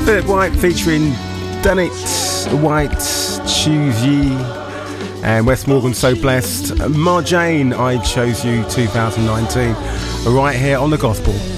Philip White featuring Danit White, Choose Ye, and Wes Morgan, So Blessed. Marjane, I Chose You 2019, right here on The Gospel.